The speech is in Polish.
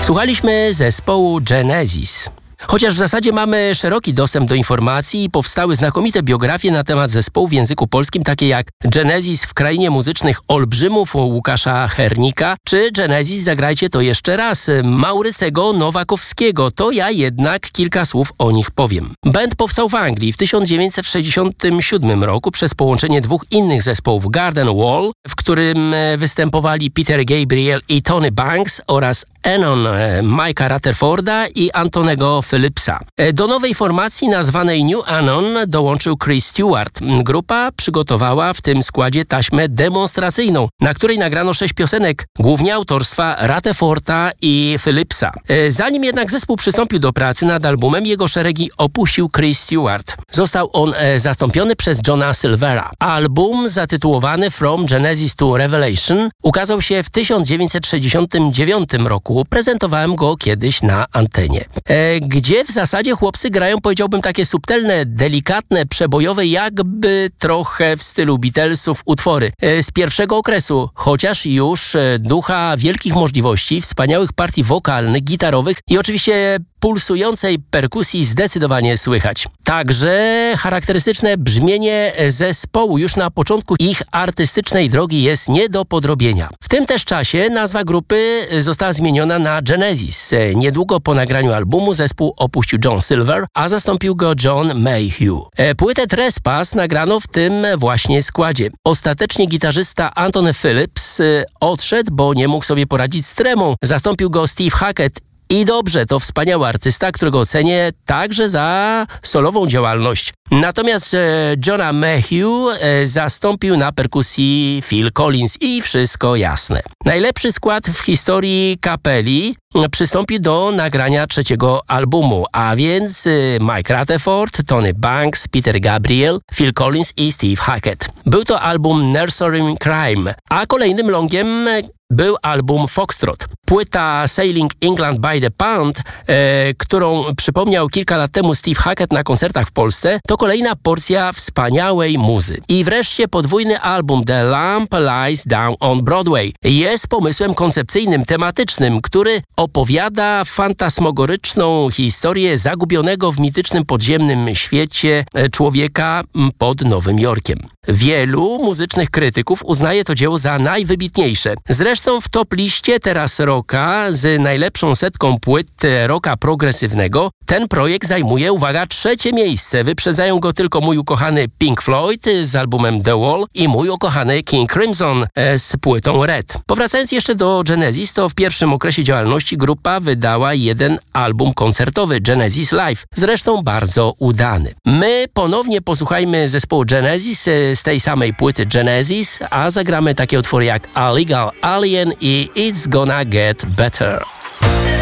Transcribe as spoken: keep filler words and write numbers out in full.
Słuchaliśmy zespołu Genesis. Chociaż w zasadzie mamy szeroki dostęp do informacji i powstały znakomite biografie na temat zespołu w języku polskim, takie jak Genesis w krainie muzycznych olbrzymów Łukasza Hernika, czy Genesis, zagrajcie to jeszcze raz, Maurycego Nowakowskiego, to ja jednak kilka słów o nich powiem. Band powstał w Anglii w tysiąc dziewięćset sześćdziesiątym siódmym roku przez połączenie dwóch innych zespołów, Garden Wall, w którym występowali Peter Gabriel i Tony Banks, oraz Anon Mike'a Rutherforda i Antonego Phillipsa. Do nowej formacji nazwanej New Anon dołączył Chris Stewart. Grupa przygotowała w tym składzie taśmę demonstracyjną, na której nagrano sześć piosenek, głównie autorstwa Rutherforda i Phillipsa. Zanim jednak zespół przystąpił do pracy nad albumem, jego szeregi opuścił Chris Stewart. Został on zastąpiony przez Johna Silvera. Album zatytułowany From Genesis to Revelation ukazał się w tysiąc dziewięćset sześćdziesiątym dziewiątym roku. Prezentowałem go kiedyś na antenie. E, gdzie w zasadzie chłopcy grają, powiedziałbym, takie subtelne, delikatne, przebojowe, jakby trochę w stylu Beatlesów utwory e, z pierwszego okresu, chociaż już e, ducha wielkich możliwości, wspaniałych partii wokalnych, gitarowych i oczywiście pulsującej perkusji zdecydowanie słychać. Także charakterystyczne brzmienie zespołu już na początku ich artystycznej drogi jest nie do podrobienia. W tym też czasie nazwa grupy została zmieniona na Genesis. Niedługo po nagraniu albumu zespół opuścił John Silver, a zastąpił go John Mayhew. Płytę Trespass nagrano w tym właśnie składzie. Ostatecznie gitarzysta Anthony Phillips odszedł, bo nie mógł sobie poradzić z tremą. Zastąpił go Steve Hackett. I dobrze, to wspaniały artysta, którego cenię także za solową działalność. Natomiast e, Johna Mayhew e, zastąpił na perkusji Phil Collins i wszystko jasne. Najlepszy skład w historii kapeli przystąpi do nagrania trzeciego albumu, a więc e, Mike Rutherford, Tony Banks, Peter Gabriel, Phil Collins i Steve Hackett. Był to album Nursery Crime, a kolejnym longiem był album Foxtrot. Płyta Sailing England by the Pound, e, którą przypomniał kilka lat temu Steve Hackett na koncertach w Polsce, to kolejna porcja wspaniałej muzy. I wreszcie podwójny album The Lamp Lies Down on Broadway jest pomysłem koncepcyjnym, tematycznym, który opowiada fantasmagoryczną historię zagubionego w mitycznym podziemnym świecie człowieka pod Nowym Jorkiem. Wielu muzycznych krytyków uznaje to dzieło za najwybitniejsze. Zresztą w top liście teraz rocka z najlepszą setką płyt rocka progresywnego ten projekt zajmuje, uwaga, trzecie miejsce. Wyprzedzają go tylko mój ukochany Pink Floyd z albumem The Wall i mój ukochany King Crimson z płytą Red. Powracając jeszcze do Genesis, to w pierwszym okresie działalności grupa wydała jeden album koncertowy, Genesis Live, zresztą bardzo udany. My ponownie posłuchajmy zespołu Genesis z tej samej płyty Genesis, a zagramy takie utwory jak A Legal Alien i It's Gonna Get Better.